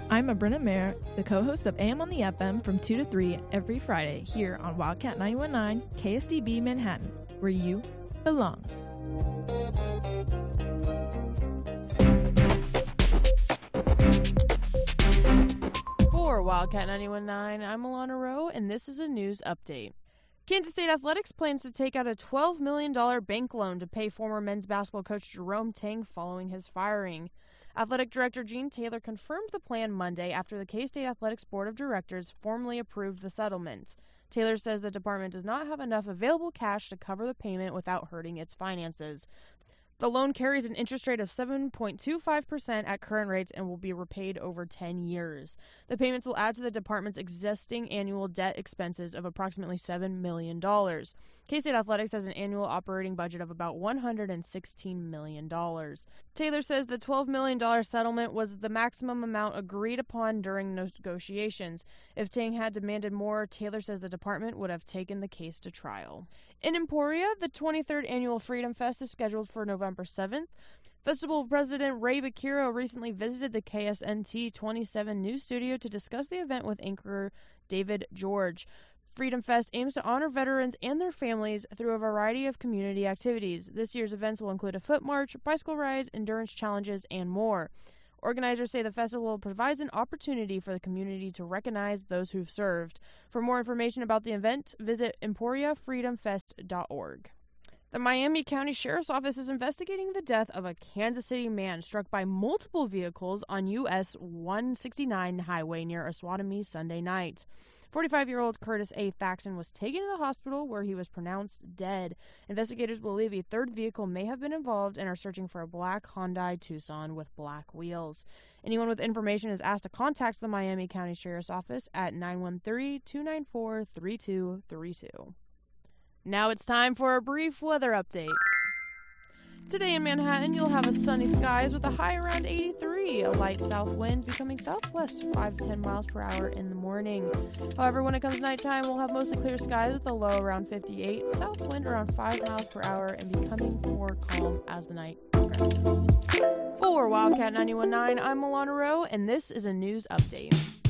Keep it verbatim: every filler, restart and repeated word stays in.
I'm Brenna Mayer, the co-host of A M on the F M from two to three every Friday here on Wildcat ninety-one point nine K S D B Manhattan, where you belong. For Wildcat ninety-one point nine, I'm Alana Rowe, and this is a news update. Kansas State Athletics plans to take out a twelve million dollars bank loan to pay former men's basketball coach Jerome Tang following his firing. Athletic Director Gene Taylor confirmed the plan Monday after the K-State Athletics Board of Directors formally approved the settlement. Taylor says the department does not have enough available cash to cover the payment without hurting its finances. The loan carries an interest rate of seven point two five percent at current rates and will be repaid over ten years. The payments will add to the department's existing annual debt expenses of approximately seven million dollars. K-State Athletics has an annual operating budget of about one hundred sixteen million dollars. Taylor says the twelve million dollars settlement was the maximum amount agreed upon during negotiations. If Tang had demanded more, Taylor says the department would have taken the case to trial. In Emporia, the twenty-third Annual Freedom Fest is scheduled for November seventh. Festival President Ray Bakiro recently visited the K S N T twenty-seven news studio to discuss the event with anchor David George. Freedom Fest aims to honor veterans and their families through a variety of community activities. This year's events will include a foot march, bicycle rides, endurance challenges, and more. Organizers say the festival provides an opportunity for the community to recognize those who've served. For more information about the event, visit emporia freedom fest dot org. The Miami County Sheriff's Office is investigating the death of a Kansas City man struck by multiple vehicles on U S one sixty-nine highway near Osawatomie Sunday night. forty-five-year-old Curtis A. Thaxton was taken to the hospital where he was pronounced dead. Investigators believe a third vehicle may have been involved and are searching for a black Hyundai Tucson with black wheels. Anyone with information is asked to contact the Miami County Sheriff's Office at nine one three, two nine four, three two three two. Now it's time for a brief weather update. Today in Manhattan, you'll have a sunny skies with a high around eighty-three, a light south wind becoming southwest five to ten miles per hour in the morning. However, when it comes to nighttime, we'll have mostly clear skies with a low around fifty-eight, south wind around five miles per hour, and becoming more calm as the night progresses. For Wildcat ninety-one point nine, I'm Alana Rowe, and this is a news update.